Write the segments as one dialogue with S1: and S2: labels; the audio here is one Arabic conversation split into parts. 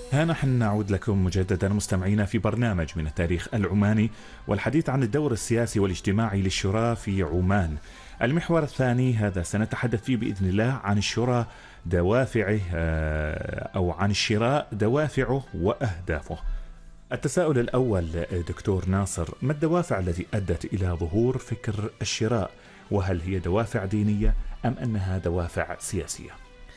S1: ها نحن نعود لكم مجددا مستمعينا في برنامج من التاريخ العماني، والحديث عن الدور السياسي والاجتماعي للشورى في عمان. المحور الثاني هذا سنتحدث فيه بإذن الله عن الشورى، دوافعه أو عن الشراء، دوافعه وأهدافه. التساؤل الأول دكتور ناصر، ما الدوافع التي أدت إلى ظهور فكر الشراء؟ وهل هي دوافع دينية أم أنها دوافع سياسية؟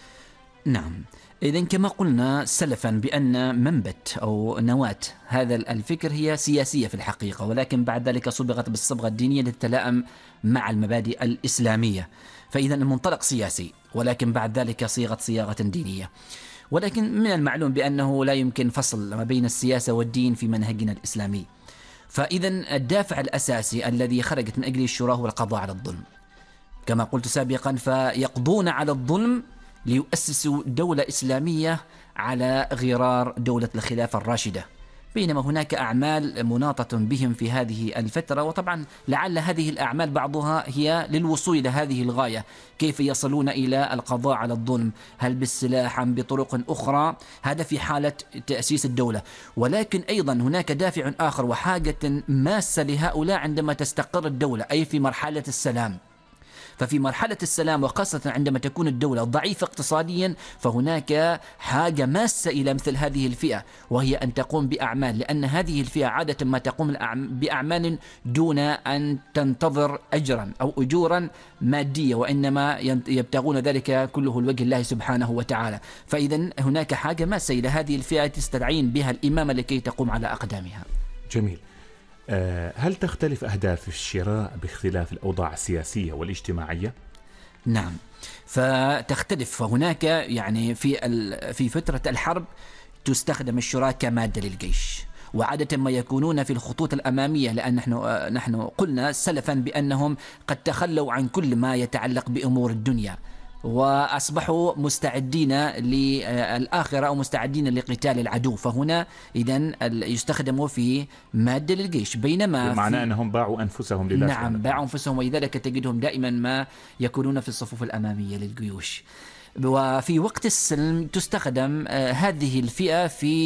S2: نعم، إذن كما قلنا سلفا بأن منبت أو نواة هذا الفكر هي سياسية في الحقيقة، ولكن بعد ذلك صبغت بالصبغة الدينية للتلائم مع المبادئ الإسلامية. فإذا المنطلق سياسي، ولكن بعد ذلك صيغة دينية. ولكن من المعلوم بأنه لا يمكن فصل ما بين السياسة والدين في منهجنا الإسلامي. فإذا الدافع الأساسي الذي خرجت من أجله الشورى هو القضاء على الظلم، كما قلت سابقا، فيقضون على الظلم ليؤسسوا دولة إسلامية على غرار دولة الخلافة الراشدة، بينما هناك أعمال مناطة بهم في هذه الفترة. وطبعا لعل هذه الأعمال بعضها هي للوصول إلى هذه الغاية، كيف يصلون إلى القضاء على الظلم، هل بالسلاح أم بطرق أخرى، هذا في حالة تأسيس الدولة. ولكن أيضا هناك دافع آخر وحاجة ماسة لهؤلاء عندما تستقر الدولة، أي في مرحلة السلام. ففي مرحلة السلام وخاصة عندما تكون الدولة ضعيفة اقتصاديا، فهناك حاجة ماسة إلى مثل هذه الفئة، وهي أن تقوم بأعمال، لأن هذه الفئة عادة ما تقوم بأعمال دون أن تنتظر أجرا أو أجورا مادية، وإنما يبتغون ذلك كله لوجه الله سبحانه وتعالى. فإذا هناك حاجة ماسة إلى هذه الفئة تستدعين بها الإمامة لكي تقوم على أقدامها.
S1: جميل. هل تختلف أهداف الشراء باختلاف الأوضاع السياسية والاجتماعية؟
S2: نعم، فتختلف. فهناك يعني في فترة الحرب تستخدم الشراء كمادة للجيش، وعادة ما يكونون في الخطوط الأمامية، لأن نحن قلنا سلفا بأنهم قد تخلوا عن كل ما يتعلق بأمور الدنيا، وأصبحوا مستعدين للآخرة أو مستعدين لقتال العدو. فهنا إذن يستخدموا في مادة للجيش، بينما
S1: بمعنى أنهم باعوا أنفسهم لله.
S2: نعم، باعوا أنفسهم، ولذلك تجدهم دائما ما يكونون في الصفوف الأمامية للجيوش. وفي وقت السلم تستخدم هذه الفئة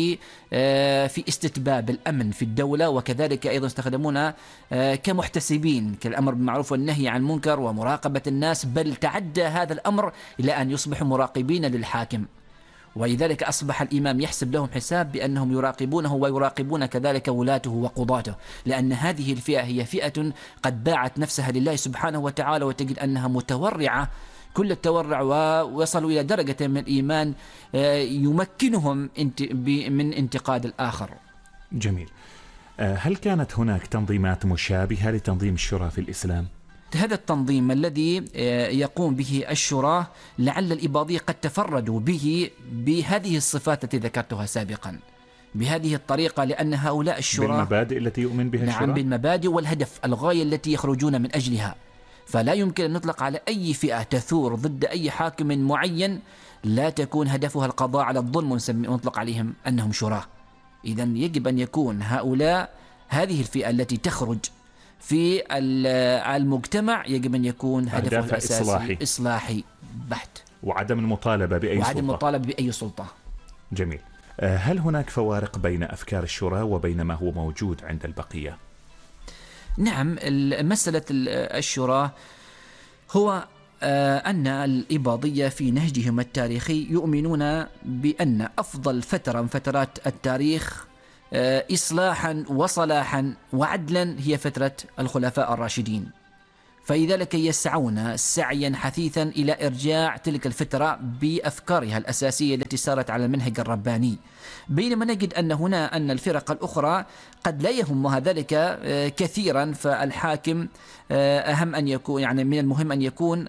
S2: في استتباب الأمن في الدولة، وكذلك أيضا يستخدمون كمحتسبين كالأمر بالمعروف والنهي عن المنكر ومراقبة الناس، بل تعدى هذا الأمر إلى أن يصبحوا مراقبين للحاكم. ولذلك أصبح الإمام يحسب لهم حساب بأنهم يراقبونه ويراقبون كذلك ولاته وقضاته، لأن هذه الفئة هي فئة قد باعت نفسها لله سبحانه وتعالى، وتجد أنها متورعة كل التورع، ووصلوا إلى درجة من الإيمان يمكنهم من انتقاد الآخر.
S1: جميل. هل كانت هناك تنظيمات مشابهة لتنظيم الشورى في الإسلام؟
S2: هذا التنظيم الذي يقوم به الشورى لعل الإباضية قد تفردوا به بهذه الصفات التي ذكرتها سابقا، بهذه الطريقة، لأن هؤلاء الشورى
S1: بالمبادئ التي يؤمن بها الشورى.
S2: نعم، بالمبادئ والهدف، الغاية التي يخرجون من أجلها. فلا يمكن أن نطلق على أي فئة تثور ضد أي حاكم معين لا تكون هدفها القضاء على الظلم ونطلق عليهم أنهم شراء. إذن يجب أن يكون هذه الفئة التي تخرج في المجتمع يجب أن يكون هدفها الأساسي إصلاحي بحت،
S1: وعدم المطالبة
S2: بأي سلطة.
S1: جميل. هل هناك فوارق بين أفكار الشورى وبين ما هو موجود عند البقية؟
S2: نعم، مسألة الشورى هو أن الإباضية في نهجهم التاريخي يؤمنون بأن أفضل فترة من فترات التاريخ إصلاحا وصلاحا وعدلا هي فترة الخلفاء الراشدين، فلذلك يسعون سعيا حثيثا إلى إرجاع تلك الفترة بأفكارها الأساسية التي سارت على المنهج الرباني. بينما نجد أن الفرق الأخرى قد لا يهمها ذلك كثيرا، فالحاكم أهم أن يكون، يعني من المهم أن يكون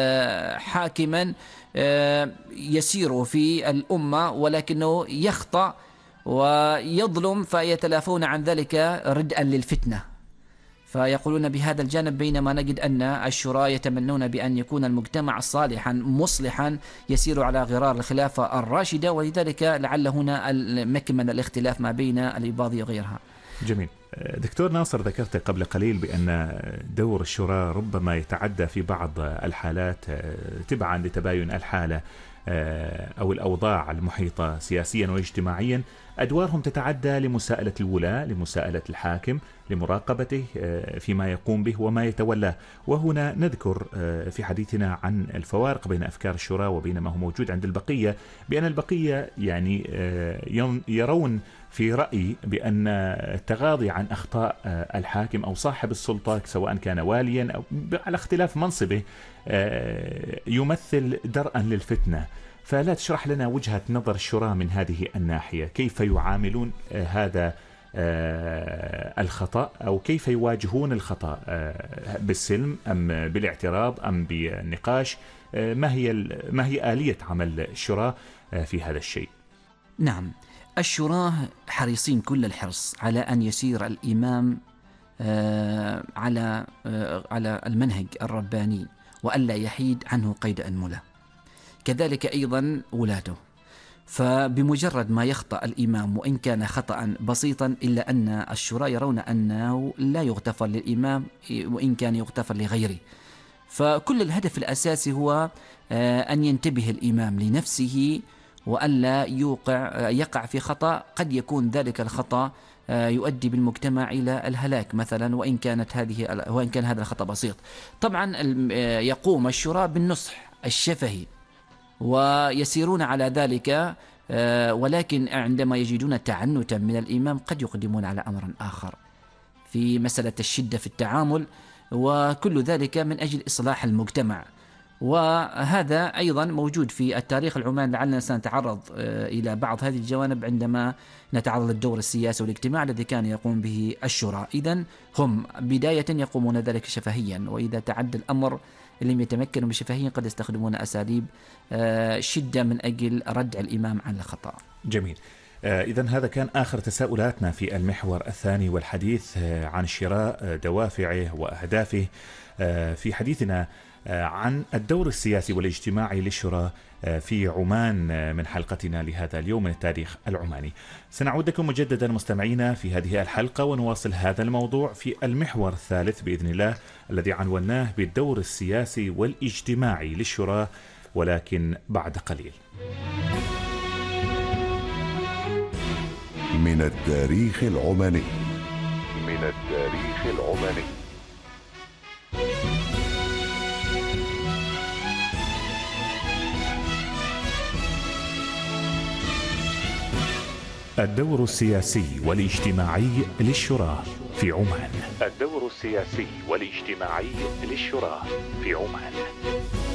S2: حاكما يسير في الأمة ولكنه يخطأ ويظلم، فيتلافون عن ذلك ردءا للفتنة، فيقولون بهذا الجانب. بينما نجد أن الشورى يتمنون بأن يكون المجتمع صالحا مصلحا يسير على غرار الخلافة الراشدة، ولذلك لعل هنا مكمن الاختلاف ما بين الإباضية وغيرها.
S1: جميل. دكتور ناصر، ذكرت قبل قليل بأن دور الشورى ربما يتعدى في بعض الحالات تبعا لتباين الحالة أو الأوضاع المحيطة سياسيا واجتماعيا، أدوارهم تتعدى لمساءلة الولاة، لمساءلة الحاكم، لمراقبته فيما يقوم به وما يتولاه. وهنا نذكر في حديثنا عن الفوارق بين أفكار الشورى وبين ما هو موجود عند البقية، بأن البقية يعني يرون في رأيي بأن التغاضي عن أخطاء الحاكم أو صاحب السلطة سواء كان واليا أو على اختلاف منصبه يمثل درءا للفتنة. فلا تشرح لنا وجهة نظر الشورى من هذه الناحية، كيف يعاملون هذا الخطأ، أو كيف يواجهون الخطأ بالسلم أم بالاعتراض أم بالنقاش؟ ما هي آلية عمل الشورى في هذا الشيء؟
S2: نعم، الشورى حريصين كل الحرص على أن يسير الإمام على المنهج الرباني وألا يحيد عنه قيد أنملة، كذلك أيضا ولاده. فبمجرد ما يخطأ الإمام وإن كان خطأ بسيطا، إلا أن الشورى يرون أنه لا يغتفر للإمام وإن كان يغتفر لغيره. فكل الهدف الأساسي هو أن ينتبه الإمام لنفسه وألا يقع في خطأ قد يكون ذلك الخطأ يؤدي بالمجتمع إلى الهلاك مثلا، وإن كان هذا الخطأ بسيط. طبعا يقوم الشورى بالنصح الشفهي ويسيرون على ذلك، ولكن عندما يجدون تعنتا من الإمام قد يقدمون على أمر آخر في مسألة الشدة في التعامل، وكل ذلك من أجل إصلاح المجتمع. وهذا أيضا موجود في التاريخ العماني، لعلنا سنتعرض إلى بعض هذه الجوانب عندما نتعرض للدور السياسي والاجتماعي الذي كان يقوم به الشورى. إذن هم بداية يقومون ذلك شفهيا، وإذا تعدى الأمر لم يتمكنوا بشفهيا قد يستخدمون أساليب شدة من أجل ردع الإمام عن الخطأ.
S1: جميل. إذن هذا كان آخر تساؤلاتنا في المحور الثاني والحديث عن الشراء، دوافعه وأهدافه، في حديثنا عن الدور السياسي والاجتماعي للشورى في عمان من حلقتنا لهذا اليوم من التاريخ العماني. سنعود لكم مجددا مستمعينا في هذه الحلقة ونواصل هذا الموضوع في المحور الثالث بإذن الله، الذي عنوناه بالدور السياسي والاجتماعي للشورى، ولكن بعد قليل.
S3: من التاريخ العماني. من التاريخ العماني.
S1: الدور السياسي والاجتماعي للشورى في عمان. الدور السياسي والاجتماعي للشورى في عمان.